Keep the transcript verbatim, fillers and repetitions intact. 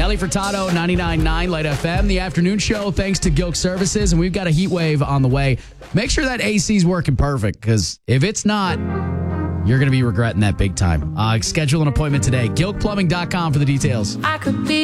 Riley Furtado, ninety-nine point nine Light F M, the afternoon show, thanks to Gilk Services. And we've got a heat wave on the way. Make sure that A C's working perfect, because if it's not, you're going to be regretting that big time. Uh, schedule an appointment today. Gilk Plumbing dot com for the details. I could be